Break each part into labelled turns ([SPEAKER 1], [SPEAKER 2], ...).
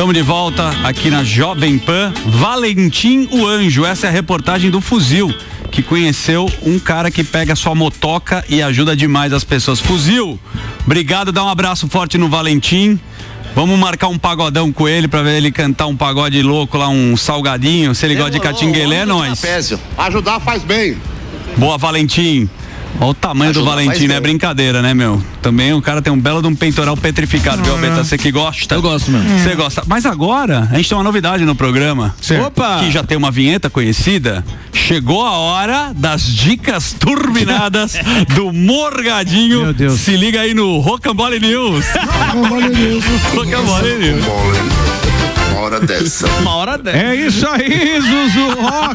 [SPEAKER 1] Estamos de volta aqui na Jovem Pan. Valentim o Anjo, essa é a reportagem do Fuzil, que conheceu um cara que pega sua motoca e ajuda demais as pessoas. Fuzil, obrigado, dá um abraço forte no Valentim. Vamos marcar um pagodão com ele pra ver ele cantar um pagode louco lá, um salgadinho. Se ele gosta de catinguelé, é nóis.
[SPEAKER 2] Ajudar faz bem.
[SPEAKER 1] Boa, Valentim. Olha o tamanho do Valentim, não é brincadeira, né, meu? Também o cara tem um belo de um peitoral petrificado, viu, Beta? Você que gosta?
[SPEAKER 3] Eu gosto mesmo.
[SPEAKER 1] Você gosta. Mas agora, a gente tem uma novidade no programa.
[SPEAKER 3] Opa!
[SPEAKER 1] Que já tem uma vinheta conhecida. Chegou a hora das dicas turbinadas do Morgadinho.
[SPEAKER 3] Meu Deus.
[SPEAKER 1] Se liga aí no Rocambole News. Rocambole News.
[SPEAKER 2] Uma hora dessa.
[SPEAKER 3] É isso aí, Zuzu.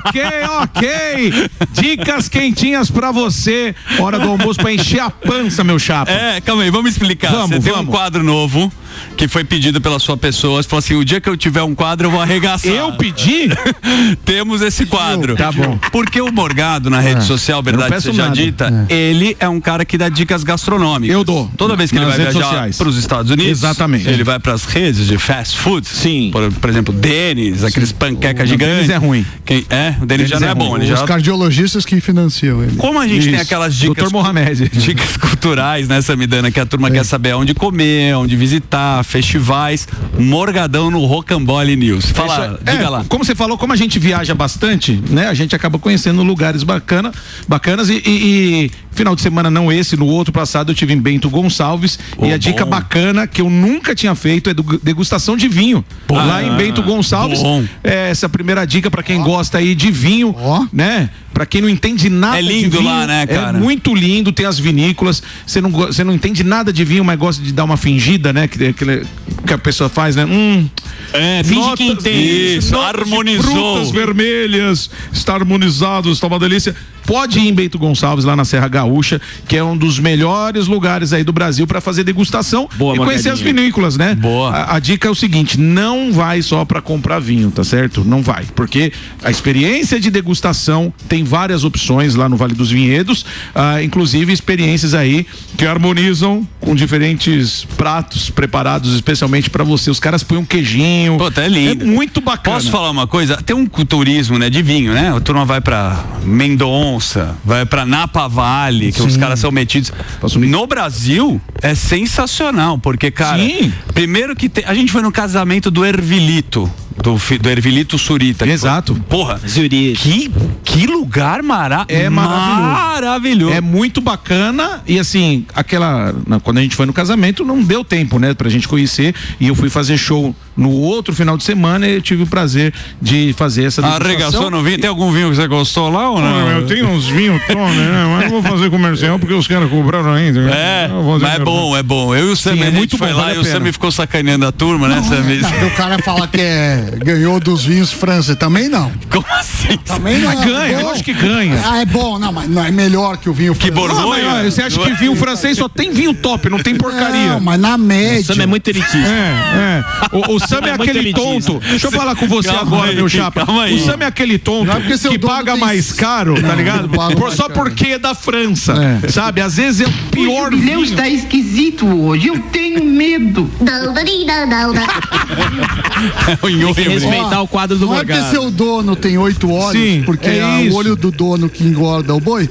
[SPEAKER 3] Ok. Dicas quentinhas pra você. Hora do almoço pra encher a pança, meu chapa.
[SPEAKER 1] Calma aí, vamos explicar. Você tem um quadro novo que foi pedido pela sua pessoa. Você falou assim: o dia que eu tiver um quadro, eu vou arregaçar.
[SPEAKER 3] Eu pedi?
[SPEAKER 1] Temos esse quadro.
[SPEAKER 3] Tá bom.
[SPEAKER 1] Porque o Morgado, na rede social, verdade seja dita, ele é um cara que dá dicas gastronômicas.
[SPEAKER 3] Eu dou.
[SPEAKER 1] Toda vez que ele vai viajar para os Estados Unidos,
[SPEAKER 3] exatamente,
[SPEAKER 1] ele vai para as redes de fast food.
[SPEAKER 3] Sim.
[SPEAKER 1] Por exemplo, Dennis, aqueles panquecas gigantes.
[SPEAKER 3] Dennis é ruim.
[SPEAKER 1] O Dennis já não é bom.
[SPEAKER 4] Os cardiologistas que financiam ele.
[SPEAKER 1] Como a gente tem aquelas dicas.
[SPEAKER 3] Dr. Mohamed.
[SPEAKER 1] Dicas culturais, né, Samidana? Que a turma quer saber onde comer, onde visitar, festivais. Morgadão no Rocambole News. Fala, diga lá.
[SPEAKER 3] Como você falou, como a gente viaja bastante, né? A gente acaba conhecendo lugares bacanas e final de semana, não esse, no outro passado eu tive em Bento Gonçalves e a dica bacana que eu nunca tinha feito é degustação de vinho. Lá em Bento Gonçalves. Essa primeira dica pra quem gosta aí de vinho, né? Pra quem não entende nada de vinho.
[SPEAKER 1] É lindo lá, né, cara?
[SPEAKER 3] É muito lindo, tem as vinícolas. Você não entende nada de vinho, mas gosta de dar uma fingida, né? Que a pessoa faz, né?
[SPEAKER 1] Finge que entende. Isso, harmonizou.
[SPEAKER 3] Frutas vermelhas, está harmonizado, está uma delícia. Pode ir em Bento Gonçalves, lá na Serra Gaúcha, que é um dos melhores lugares aí do Brasil para fazer degustação e conhecer as vinícolas, né?
[SPEAKER 1] Boa.
[SPEAKER 3] A dica é o seguinte: não vai só para comprar vinho, tá certo? Não vai, porque a experiência de degustação tem várias opções lá no Vale dos Vinhedos, inclusive experiências aí que harmonizam com diferentes pratos preparados especialmente para você. Os caras põem um queijinho.
[SPEAKER 1] Pô, tá lindo.
[SPEAKER 3] É muito bacana.
[SPEAKER 1] Posso falar uma coisa? Tem um turismo, né, de vinho, né? A turma vai para Mendonça, vai pra Napa Valley, que os caras são metidos. No Brasil, é sensacional, porque, cara, primeiro que a gente foi no casamento do Ervilito, do Ervilito Surita.
[SPEAKER 3] Exato.
[SPEAKER 1] Porra, que lugar maravilhoso.
[SPEAKER 3] É muito bacana e assim, quando a gente foi no casamento, não deu tempo, né, pra gente conhecer, e eu fui fazer show no outro final de semana e eu tive o prazer de fazer essa degustação.
[SPEAKER 1] Arregaçou no vinho? Tem algum vinho que você gostou lá ou não?
[SPEAKER 3] Eu tenho uns vinhos tons, né? Mas não vou fazer comercial porque os caras cobraram ainda.
[SPEAKER 1] Mas é bom. Eu e o Sammy, a gente foi lá e o Sammy ficou sacaneando a turma, né, Sammy?
[SPEAKER 4] O cara fala que ganhou dos vinhos França, também não.
[SPEAKER 1] Como assim?
[SPEAKER 4] Também não.
[SPEAKER 3] Ganha, eu acho que ganha.
[SPEAKER 4] É bom, não, mas não é melhor que o vinho
[SPEAKER 1] francês. Que Borgonha?
[SPEAKER 3] Você acha que vinho francês só tem vinho top, não tem porcaria?
[SPEAKER 4] Não, mas na média.
[SPEAKER 5] O Sam é muito elitista.
[SPEAKER 3] O Sam é aquele tonto. Deixa eu falar com você agora, meu chapa. O Sam é aquele tonto que paga mais caro, tá ligado? Só porque é da França, sabe? Às vezes é o pior vinho.
[SPEAKER 6] O jubileu está esquisito hoje, eu tenho medo.
[SPEAKER 5] Tem que respeitar o quadro do Morgado.
[SPEAKER 4] Não é que seu dono tem 8 olhos, porque é o olho do dono que engorda o boi,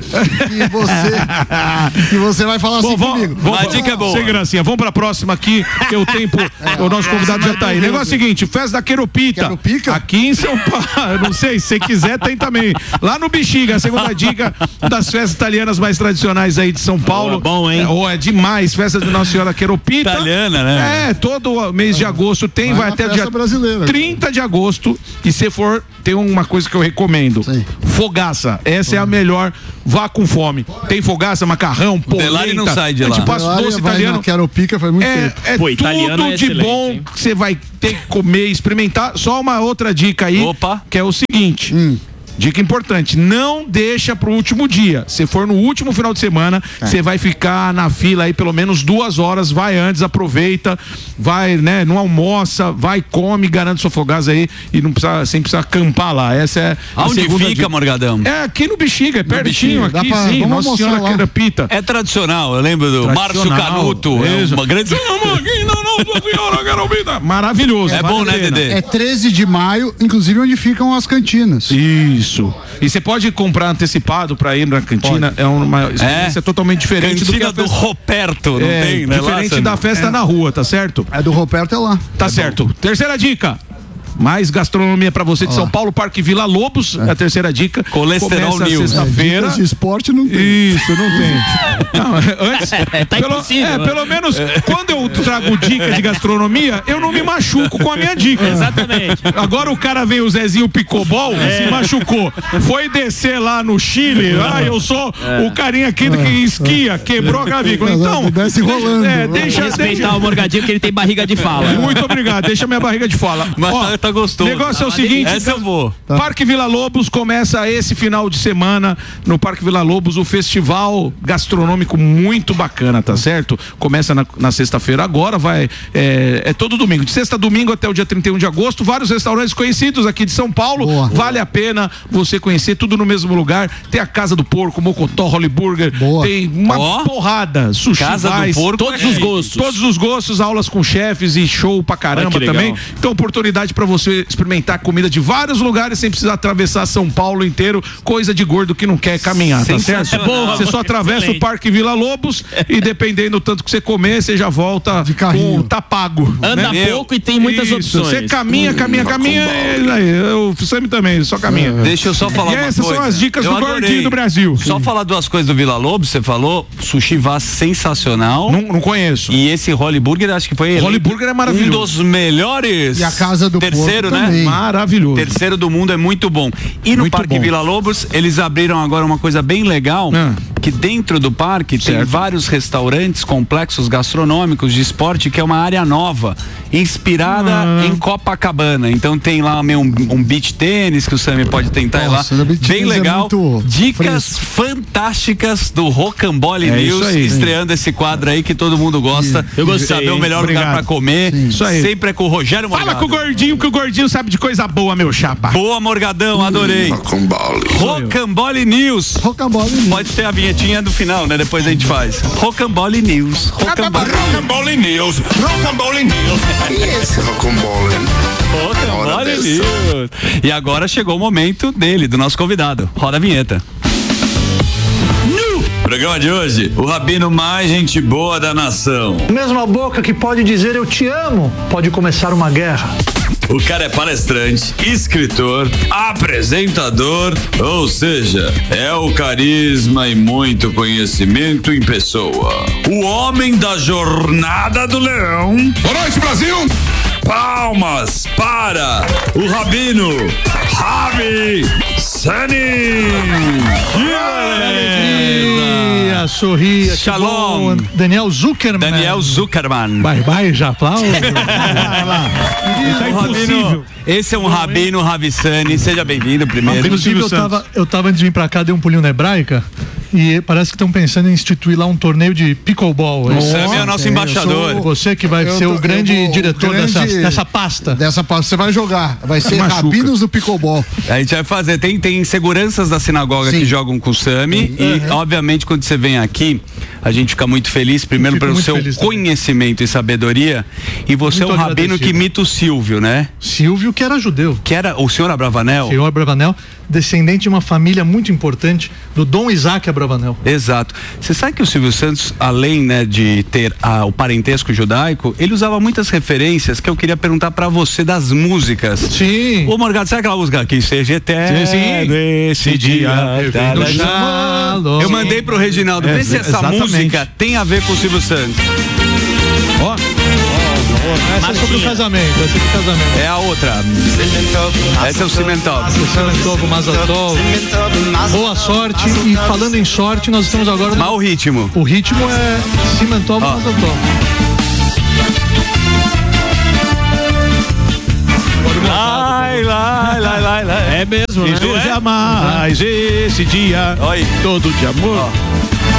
[SPEAKER 4] que você vai falar assim comigo.
[SPEAKER 1] A dica é boa.
[SPEAKER 3] Sem gracinha. Vamos pra próxima aqui, que o tempo, o nosso convidado já tá aí. Negócio é o seguinte, festa da Queropita. Aqui em São Paulo, não sei, se você quiser tem também. Lá no Bexiga, a segunda dica das festas italianas mais tradicionais aí de São Paulo.
[SPEAKER 5] Bom, hein?
[SPEAKER 3] É demais, festa de Nossa Senhora Queropita.
[SPEAKER 1] Italiana, né?
[SPEAKER 3] Todo mês de agosto tem, vai até dia 30 de agosto. E se for, tem uma coisa que eu recomendo. Fogaça. Essa é a melhor. Vá com fome. Tem fogaça, macarrão, polenta.
[SPEAKER 1] Delari não sai de lá.
[SPEAKER 3] Tipo, doce italiano.
[SPEAKER 4] Queropita faz muito tempo.
[SPEAKER 3] Pô, tudo de bom que você vai ter que comer, experimentar. Só uma outra dica aí, que é o seguinte. dica importante, não deixa pro último dia. Se for no último final de semana, você vai ficar na fila aí pelo menos 2 horas, vai antes, aproveita, vai, né, não almoça, vai, come, garante sua folgada aí e não precisa, sem precisar acampar lá. Essa é a
[SPEAKER 1] Onde
[SPEAKER 3] segunda
[SPEAKER 1] fica,
[SPEAKER 3] dica.
[SPEAKER 1] Morgadão?
[SPEAKER 3] É aqui no Bexiga, é pertinho, aqui sim,
[SPEAKER 4] vamos
[SPEAKER 3] Nossa Senhora
[SPEAKER 4] lá.
[SPEAKER 3] Queira-Pita.
[SPEAKER 1] É tradicional, eu lembro do Márcio Canuto. É uma grande...
[SPEAKER 3] Maravilhoso.
[SPEAKER 1] É bom, né, Dedê?
[SPEAKER 4] É 13 de maio, inclusive onde ficam as cantinas.
[SPEAKER 3] Isso. E você pode comprar antecipado pra ir na cantina, é uma experiência totalmente diferente do que
[SPEAKER 1] Cantina
[SPEAKER 3] a
[SPEAKER 1] do Roberto, não tem, né?
[SPEAKER 3] diferente
[SPEAKER 1] lá,
[SPEAKER 3] da festa na rua, tá certo?
[SPEAKER 4] É do Roberto, é lá.
[SPEAKER 3] Tá certo. Terceira dica. Mais gastronomia pra você de São Paulo, Parque Vila Lobos, é a terceira dica.
[SPEAKER 1] Colesterol
[SPEAKER 3] Começa
[SPEAKER 1] News.
[SPEAKER 3] sexta-feira.
[SPEAKER 4] Dicas de esporte não tem.
[SPEAKER 3] Isso, não tem. Não, antes,
[SPEAKER 5] Tá impossível.
[SPEAKER 3] pelo menos quando eu trago dica de gastronomia, eu não me machuco com a minha dica.
[SPEAKER 5] Exatamente.
[SPEAKER 3] Agora o cara veio, o Zezinho Picobol, se machucou. Foi descer lá no Chile. Eu sou o carinha aqui que esquia, quebrou a clavícula. Então,
[SPEAKER 4] desce rolando.
[SPEAKER 3] deixa
[SPEAKER 5] Respeitar o Morgadinho, porque ele tem barriga de fala.
[SPEAKER 3] Muito obrigado, deixa minha barriga de fala.
[SPEAKER 1] Mas
[SPEAKER 3] Ó,
[SPEAKER 1] tá gostoso.
[SPEAKER 3] O negócio é o seguinte,
[SPEAKER 1] Essa eu vou.
[SPEAKER 3] Parque Vila Lobos começa esse final de semana no Parque Vila Lobos, o festival gastronômico muito bacana, tá certo? Começa na sexta-feira agora, vai é todo domingo, de sexta a domingo até o dia 31 de agosto, vários restaurantes conhecidos aqui de São Paulo.
[SPEAKER 4] Boa.
[SPEAKER 3] Vale a pena você conhecer tudo no mesmo lugar. Tem a Casa do Porco, Mocotó, Holy Burger,
[SPEAKER 4] Boa.
[SPEAKER 3] tem uma
[SPEAKER 1] Ó.
[SPEAKER 3] porrada, sushi,
[SPEAKER 1] Casa do
[SPEAKER 3] Vice,
[SPEAKER 1] Porco,
[SPEAKER 5] todos os gostos.
[SPEAKER 3] Todos os gostos, aulas com chefes e show pra caramba
[SPEAKER 5] que legal.
[SPEAKER 3] também. Então, oportunidade pra você experimentar comida de vários lugares sem precisar atravessar São Paulo inteiro. Coisa de gordo que não quer caminhar, tá certo?
[SPEAKER 1] Sensacional.
[SPEAKER 3] Você só atravessa
[SPEAKER 5] Excelente.
[SPEAKER 3] o Parque Vila Lobos e dependendo do tanto que você comer, você já volta
[SPEAKER 4] De carrinho.
[SPEAKER 3] com tá pago.
[SPEAKER 5] Anda
[SPEAKER 3] né?
[SPEAKER 5] pouco e tem muitas
[SPEAKER 3] Isso,
[SPEAKER 5] opções.
[SPEAKER 3] Você caminha, o Sam também, só caminha.
[SPEAKER 1] Deixa eu só falar
[SPEAKER 3] E
[SPEAKER 1] uma
[SPEAKER 3] essas
[SPEAKER 1] coisa.
[SPEAKER 3] são as dicas
[SPEAKER 1] Eu
[SPEAKER 3] do
[SPEAKER 1] adorei.
[SPEAKER 3] gordinho do Brasil.
[SPEAKER 1] Só falar 2 coisas do Vila Lobos, você falou, sushi Vaz sensacional.
[SPEAKER 3] Não conheço.
[SPEAKER 1] E esse Holy Burger, acho que foi
[SPEAKER 3] Holy Burger é maravilhoso.
[SPEAKER 1] um dos melhores.
[SPEAKER 4] E a Casa do
[SPEAKER 1] Terceiro,
[SPEAKER 4] Porco
[SPEAKER 1] né?
[SPEAKER 4] também.
[SPEAKER 3] Maravilhoso.
[SPEAKER 1] Terceiro do mundo é muito bom. E no
[SPEAKER 3] Muito
[SPEAKER 1] Parque
[SPEAKER 3] bom.
[SPEAKER 1] Vila Lobos, eles abriram agora uma coisa bem legal, que dentro do parque tem
[SPEAKER 3] Certo.
[SPEAKER 1] vários restaurantes, complexos gastronômicos de esporte, que é uma área nova, inspirada em Copacabana. Então tem lá um beach tênis que o Sammy pode tentar ir lá.
[SPEAKER 4] Nossa, o beach
[SPEAKER 1] Bem
[SPEAKER 4] tênis é
[SPEAKER 1] legal.
[SPEAKER 4] muito
[SPEAKER 1] Dicas fantásticas do Rocambole
[SPEAKER 3] É isso
[SPEAKER 1] News,
[SPEAKER 3] aí.
[SPEAKER 1] estreando esse quadro aí que todo mundo gosta.
[SPEAKER 5] Eu gostei,
[SPEAKER 1] Saber o melhor
[SPEAKER 3] Obrigado.
[SPEAKER 1] lugar pra comer.
[SPEAKER 3] Isso aí.
[SPEAKER 1] Sempre é com o Rogério
[SPEAKER 3] Fala
[SPEAKER 1] Morgado.
[SPEAKER 3] com o gordinho, que o gordinho sabe de coisa boa, meu chapa.
[SPEAKER 1] Boa, Morgadão, adorei.
[SPEAKER 2] Rocambole.
[SPEAKER 1] Rocambole News.
[SPEAKER 4] Rocambole.
[SPEAKER 1] Pode ter a vinhetinha do final, né? Depois a gente faz. Rocambole News.
[SPEAKER 2] Rocambole News. Rocambole News. E esse Rocambole? Hora
[SPEAKER 1] Rocambole
[SPEAKER 2] dessa.
[SPEAKER 1] News. E agora chegou o momento dele, do nosso convidado. Roda a vinheta. No programa de hoje, o rabino mais gente boa da nação.
[SPEAKER 7] Mesma boca que pode dizer eu te amo, pode começar uma guerra.
[SPEAKER 1] O cara é palestrante, escritor, apresentador, ou seja, é o carisma e muito conhecimento em pessoa. O homem da Jornada do Leão.
[SPEAKER 2] Boa noite, Brasil.
[SPEAKER 1] Palmas para o rabino Ravi Sani.
[SPEAKER 7] Sorria.
[SPEAKER 1] Shalom.
[SPEAKER 7] Daniel Zuckerman.
[SPEAKER 1] Daniel Zuckerman.
[SPEAKER 7] Vai, já aplaude.
[SPEAKER 3] Tá
[SPEAKER 1] O rabino, esse é um rabino Ravissani. Seja bem-vindo primeiro.
[SPEAKER 7] Inclusive, eu tava antes de vir pra cá, dei um pulinho na hebraica. E parece que estão pensando em instituir lá um torneio de pickleball.
[SPEAKER 1] O Sam é o nosso embaixador.
[SPEAKER 7] Você que vai ser o grande diretor dessa pasta.
[SPEAKER 4] Dessa pasta. Você vai jogar. Vai ser
[SPEAKER 3] machuca.
[SPEAKER 4] rabinos do pickleball.
[SPEAKER 1] A gente vai fazer. Tem seguranças da sinagoga
[SPEAKER 4] Sim.
[SPEAKER 1] que jogam com o Sami. E, obviamente, quando você vem aqui, a gente fica muito feliz. Primeiro,
[SPEAKER 7] fico
[SPEAKER 1] pelo
[SPEAKER 7] muito
[SPEAKER 1] seu
[SPEAKER 7] feliz também.
[SPEAKER 1] conhecimento e sabedoria. E você
[SPEAKER 7] Muito
[SPEAKER 1] é um rabino
[SPEAKER 7] agradecido.
[SPEAKER 1] que imita o Silvio, né?
[SPEAKER 7] Silvio, que era judeu.
[SPEAKER 1] Que era o senhor Abravanel?
[SPEAKER 7] Senhor Abravanel, descendente de uma família muito importante do Dom Isaac Abravanel.
[SPEAKER 1] Exato. Você sabe que o Silvio Santos, além, né, de ter o parentesco judaico, ele usava muitas referências que eu queria perguntar pra você das músicas.
[SPEAKER 7] Sim.
[SPEAKER 1] Ô, Morgado, sabe aquela música? Que seja eterno
[SPEAKER 3] Sim.
[SPEAKER 1] esse dia.
[SPEAKER 7] No Shalom.
[SPEAKER 1] Eu mandei pro Reginaldo. Vê se essa
[SPEAKER 3] exatamente.
[SPEAKER 1] música tem a ver com o Silvio Santos.
[SPEAKER 3] Ó,
[SPEAKER 7] Essa é sobre o casamento. Essa é do casamento.
[SPEAKER 1] É a outra. Essa é o Cimentov.
[SPEAKER 7] Cimentov, Mazatov. Boa sorte. E falando em sorte, nós estamos agora.
[SPEAKER 1] Mas o ritmo.
[SPEAKER 7] O ritmo é Cimentov,
[SPEAKER 1] Ó.
[SPEAKER 7] Mazatov.
[SPEAKER 1] Lai, lai, lai, lai, lai.
[SPEAKER 5] É mesmo, né?
[SPEAKER 1] Isso
[SPEAKER 3] mais esse dia,
[SPEAKER 1] Oi.
[SPEAKER 3] todo de amor.